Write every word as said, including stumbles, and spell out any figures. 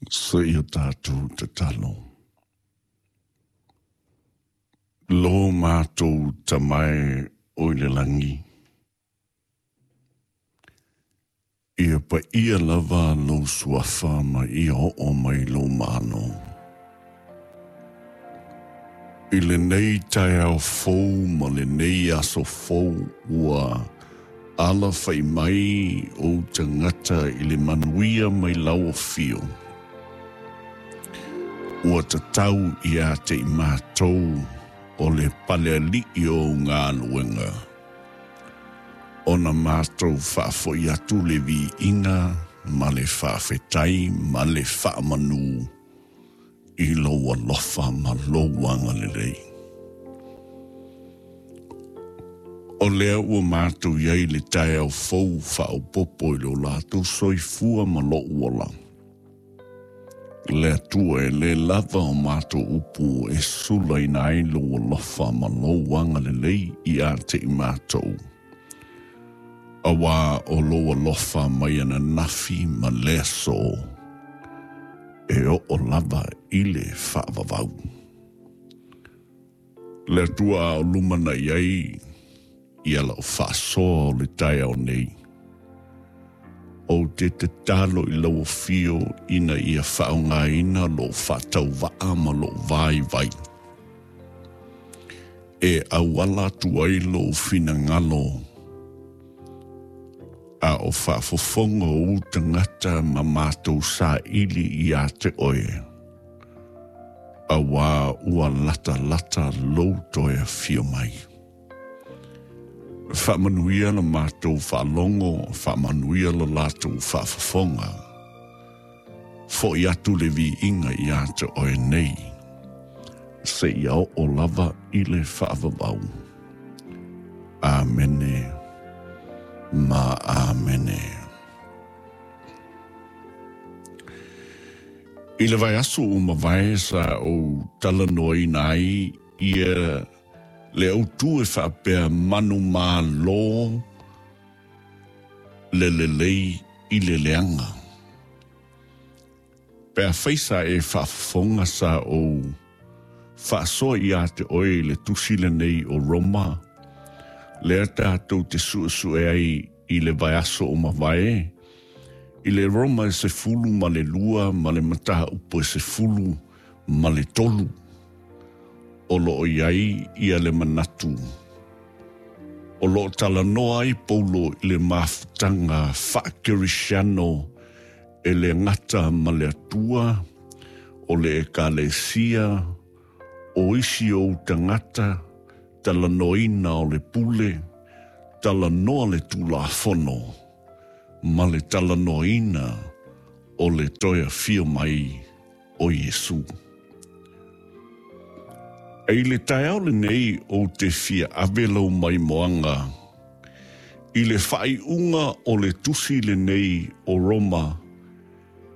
Se ia tātou te talo. Lo mātou tamai o le langi. Ia pa ia lava lo suafa ma ia o mai lo mano. I le nei tai au fou ma le nei aso fou ua ala fai mai o te ngata i le manuia mai lau o fio. Ua te tau i a te i mātou o le pale li i o ngā luenga. Ona mātou whaafo i atu le vi inga, ma le whaafetai, ma le whaamanu, i loa lofa ma loanga le rei. O lea ua mātou iei le tae au fau whao popo i lo lātou soifua ma lo uola. Le atua e le lava o mātou upu e sula i nai loa lofa ma loanga le lei i a te i mātou. Awa o loa lofa mai ana nafi ma le so. E o o lava i le whaavavau. Le atua o lumana iei i ala o whaasoa o le tae au nei. O te te talo i lau fio ina ia whaunga ina lo whatau waa ma lo vai vai. E awala tuai lo fina ngalo. A o whaafofonga o tangata ma mātou sa ili i a te oe. A wā ua lata lata lo toia fio mai. Whamanuia la mātou whalongo, whamanuia la lātou whaafofonga. Fo i atu le vi inga i a te oe nei. Se iau o lava i le whaavavau. Amene. Ma amene. I le vai asu o mawai sa o talanoi nai ia le autu e whaapea manu mā lo le le lei i le leanga. Pea whaisa e whaafonga sa o whaasoa i a te oe le tusile nei o Roma. Le tātou te suasu e ai i le vai aso o mawai. I le Roma e se fulu ma le lua, ma le mataha upo e se fulu ma le tolu. O lo iai ia le manatu. O lo tala noa i paulo i le mafutanga whaakirisiano e le ngata ma le atua, o le ekalesia, o isi o tangata, tala noina o le pule, tala noa le tula fono, ma le tala noina o le toia fio mai o Yesu. Ei le tae le nei o te fia avelo mai moanga, i le whai unga o le tusi le nei o Roma,